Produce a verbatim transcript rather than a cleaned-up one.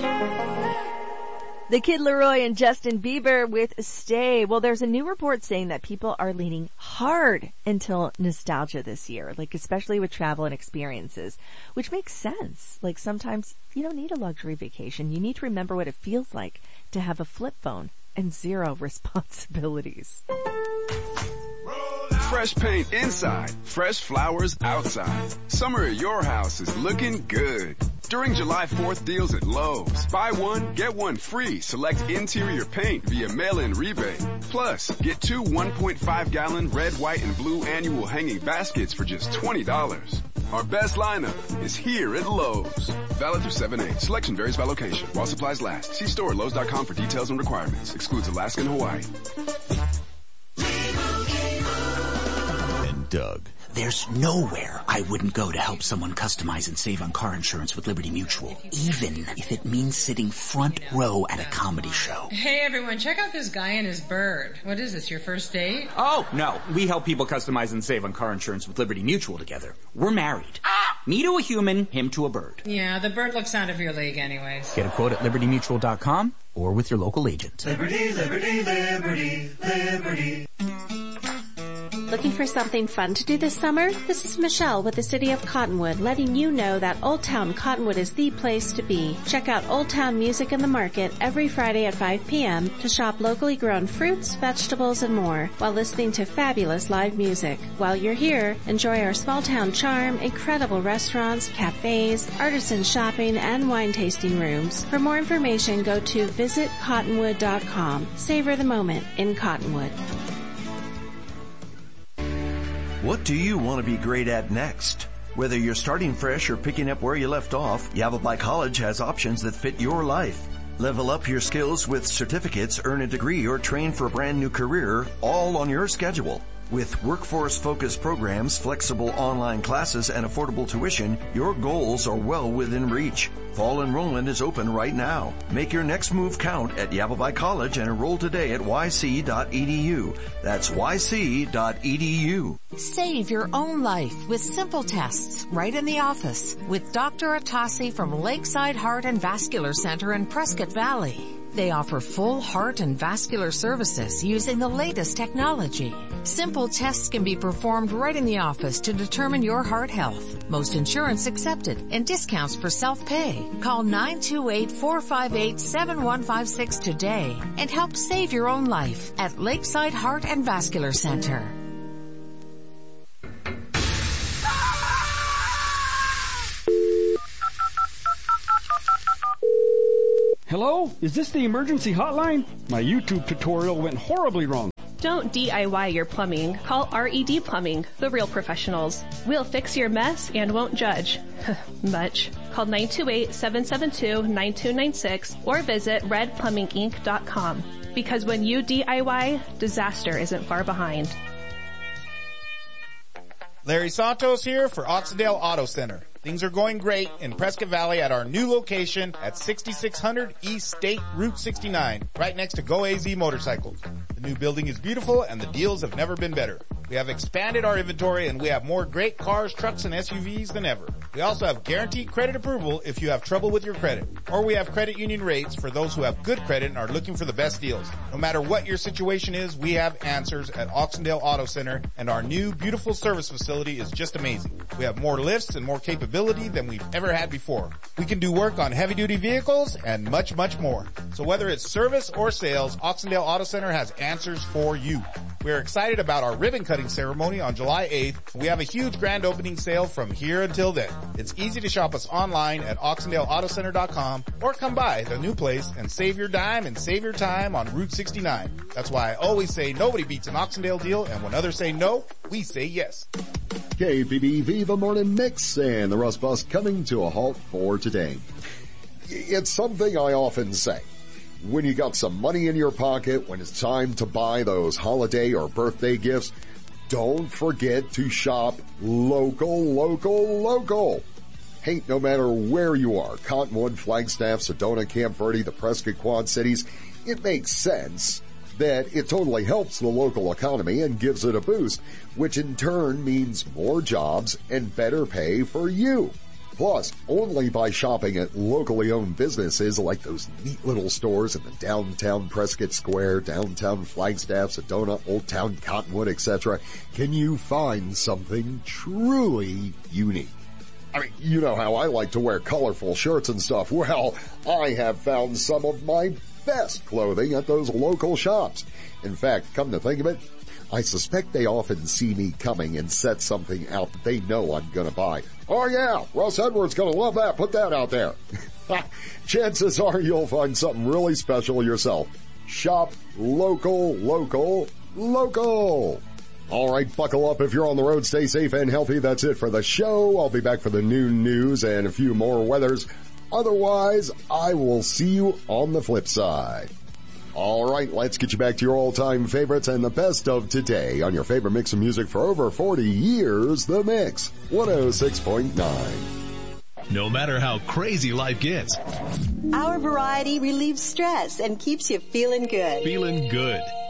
The Kid Laroi and Justin Bieber with Stay. Well, there's a new report saying that people are leaning hard into nostalgia this year, like especially with travel and experiences, which makes sense. Like sometimes you don't need a luxury vacation. You need to remember what it feels like to have a flip phone and zero responsibilities. Fresh paint inside, fresh flowers outside. Summer at your house is looking good. During July fourth deals at Lowe's, buy one, get one free. Select interior paint via mail-in rebate. Plus, get two one point five gallon red, white, and blue annual hanging baskets for just twenty dollars. Our best lineup is here at Lowe's. Valid through seven eight. Selection varies by location. While supplies last. See store at Lowe's dot com for details and requirements. Excludes Alaska and Hawaii. And Doug. There's nowhere I wouldn't go to help someone customize and save on car insurance with Liberty Mutual, even if it means sitting front row at a comedy show. Hey everyone, check out this guy and his bird. What is this, your first date? Oh, no. We help people customize and save on car insurance with Liberty Mutual together. We're married. Me to a human, him to a bird. Yeah, the bird looks out of your league anyways. Get a quote at liberty mutual dot com or with your local agent. Liberty, liberty, liberty, liberty. Looking for something fun to do this summer? This is Michelle with the City of Cottonwood, letting you know that Old Town Cottonwood is the place to be. Check out Old Town Music in the Market every Friday at five p.m. to shop locally grown fruits, vegetables, and more while listening to fabulous live music. While you're here, enjoy our small town charm, incredible restaurants, cafes, artisan shopping, and wine tasting rooms. For more information, go to visit cottonwood dot com. Savor the moment in Cottonwood. What do you want to be great at next? Whether you're starting fresh or picking up where you left off, Yavapai College has options that fit your life. Level up your skills with certificates, earn a degree, or train for a brand new career, all on your schedule. With workforce-focused programs, flexible online classes, and affordable tuition, your goals are well within reach. Fall enrollment is open right now. Make your next move count at Yavapai College and enroll today at y c dot e d u. That's y c dot e d u. Save your own life with simple tests right in the office with Doctor Atasi from Lakeside Heart and Vascular Center in Prescott Valley. They offer full heart and vascular services using the latest technology. Simple tests can be performed right in the office to determine your heart health. Most insurance accepted and discounts for self-pay. Call nine two eight, four five eight, seven one five six today and help save your own life at Lakeside Heart and Vascular Center. Hello? Is this the emergency hotline? My YouTube tutorial went horribly wrong. Don't D I Y your plumbing. Call R E D Plumbing, the real professionals. We'll fix your mess and won't judge. Much. Call nine two eight, seven seven two, nine two nine six or visit red plumbing inc dot com. Because when you D I Y, disaster isn't far behind. Larry Santos here for Oxendale Auto Center. Things are going great in Prescott Valley at our new location at sixty-six hundred East State Route sixty-nine, right next to Go A Z Motorcycles. The new building is beautiful and the deals have never been better. We have expanded our inventory and we have more great cars, trucks, and S U Vs than ever. We also have guaranteed credit approval if you have trouble with your credit. Or we have credit union rates for those who have good credit and are looking for the best deals. No matter what your situation is, we have answers at Oxendale Auto Center, and our new beautiful service facility is just amazing. We have more lifts and more capability than we've ever had before. We can do work on heavy-duty vehicles and much, much more. So whether it's service or sales, Oxendale Auto Center has answers for you. We're excited about our ribbon cutting ceremony on July eighth. We have a huge grand opening sale from here until then. It's easy to shop us online at oxendale auto center dot com or come by the new place and save your dime and save your time on Route sixty-nine. That's why I always say nobody beats an Oxendale deal, and when others say no, we say yes. K P B Viva Morning Mix and the Rust Bus coming to a halt for today. It's something I often say. When you got some money in your pocket, when it's time to buy those holiday or birthday gifts, don't forget to shop local, local, local. Hey, no matter where you are, Cottonwood, Flagstaff, Sedona, Camp Verde, the Prescott Quad Cities, it makes sense that it totally helps the local economy and gives it a boost, which in turn means more jobs and better pay for you. Plus, only by shopping at locally owned businesses like those neat little stores in the downtown Prescott Square, downtown Flagstaff, Sedona, Old Town Cottonwood, et cetera, can you find something truly unique. I mean, you know how I like to wear colorful shirts and stuff. Well, I have found some of my best clothing at those local shops. In fact, come to think of it, I suspect they often see me coming and set something out that they know I'm gonna buy. Oh yeah, Russ Edwards gonna love that. Put that out there. Chances are you'll find something really special yourself. Shop local, local, local. All right, buckle up if you're on the road. Stay safe and healthy. That's it for the show. I'll be back for the noon news and a few more weathers. Otherwise, I will see you on the flip side. All right, let's get you back to your all-time favorites and the best of today on your favorite mix of music for over forty years, The Mix, one oh six point nine. No matter how crazy life gets, our variety relieves stress and keeps you feeling good. Feeling good.